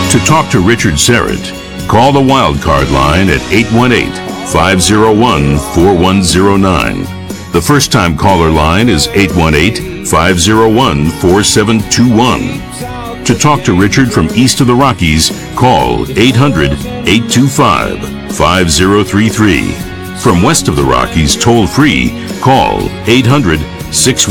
To talk to Richard Serrett, call the Wildcard line at 818-501-4109. The first-time caller line is 818-501-4721. To talk to Richard from east of the Rockies, call 800-825-5033. From west of the Rockies, toll-free, call 800-6